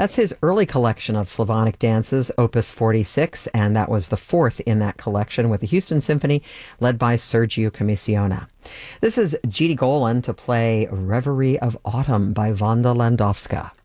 That's his early collection of Slavonic dances, Opus 46, and that was the fourth in that collection with the Houston Symphony, led by Sergio Commissiona. This is Giti Golan to play Reverie of Autumn by Wanda Landowska.